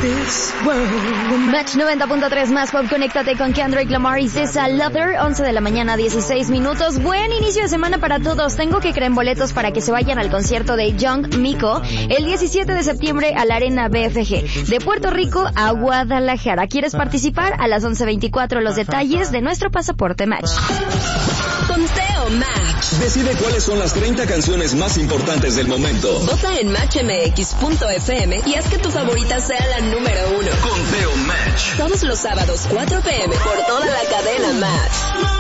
Match 90.3 más pop, conéctate con Kendrick Lamar y César Lover, 11 de la mañana, 16 minutos. Buen inicio de semana para todos. Tengo que creer boletos para que se vayan al concierto de Young Miko el 17 de septiembre a la Arena BFG, de Puerto Rico a Guadalajara. ¿Quieres participar? A las 11:24 los detalles de nuestro pasaporte Match. Conteo Match. Decide cuáles son las 30 canciones más importantes del momento. Vota en matchmx.fm y haz que tu favorita sea la número 1. Conteo Match. Todos los sábados, 4 p.m. por toda la cadena Match.